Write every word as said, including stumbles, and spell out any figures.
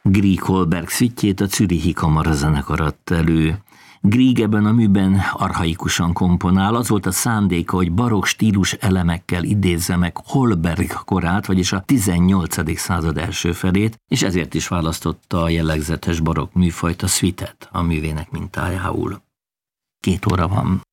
Grieg Holberg szüttyét a Zürichi Kamarazenekar adta elő. Grieg ebben a műben archaikusan komponál, az volt a szándéka, hogy barokk stílus elemekkel idézze meg Holberg korát, vagyis a tizennyolcadik század első felét, és ezért is választotta a jellegzetes barokk műfajt, a szüitet a művének mintájául. Két óra van.